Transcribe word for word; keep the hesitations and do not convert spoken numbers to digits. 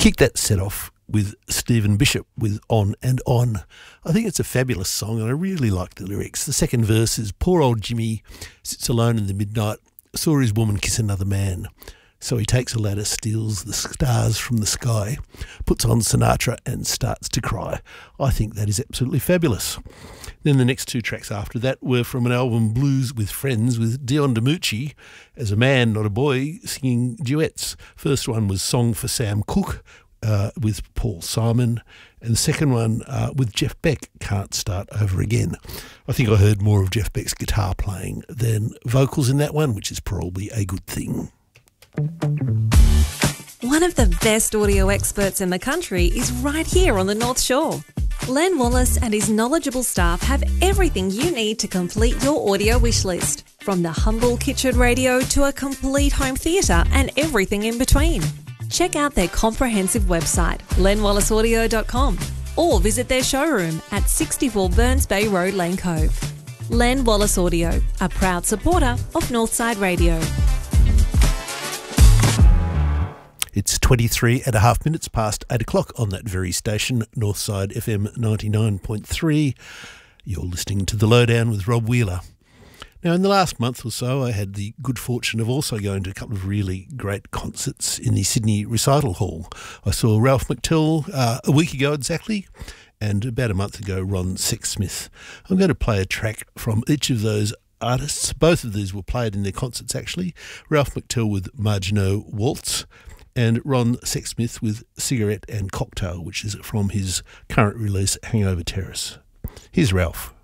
kicked that set off with Stephen Bishop with On and On. I think it's a fabulous song and I really like the lyrics. The second verse is, poor old Jimmy sits alone in the midnight, saw his woman kiss another man. So he takes a ladder, steals the stars from the sky, puts on Sinatra and starts to cry. I think that is absolutely fabulous. Then the next two tracks after that were from an album, Blues with Friends, with Dion DiMucci as a man, not a boy, singing duets. First one was Song for Sam Cooke uh, with Paul Simon, and the second one uh, with Jeff Beck, Can't Start Over Again. I think I heard more of Jeff Beck's guitar playing than vocals in that one, which is probably a good thing. One of the best audio experts in the country is right here on the North Shore. Len Wallace and his knowledgeable staff have everything you need to complete your audio wish list, from the humble kitchen radio to a complete home theatre and everything in between. Check out their comprehensive website, len wallace audio dot com, or visit their showroom at sixty-four Burns Bay Road, Lane Cove. Len Wallace Audio, a proud supporter of Northside Radio. It's twenty-three and a half minutes past eight o'clock on that very station, Northside F M ninety-nine point three. You're listening to The Lowdown with Rob Wheeler. Now, in the last month or so, I had the good fortune of also going to a couple of really great concerts in the Sydney Recital Hall. I saw Ralph McTell uh, a week ago exactly, and about a month ago, Ron Sexsmith. I'm going to play a track from each of those artists. Both of these were played in their concerts, actually. Ralph McTell with Margenot Waltz, and Ron Sexsmith with Cigarette and Cocktail, which is from his current release, Hangover Terrace. Here's Ralph.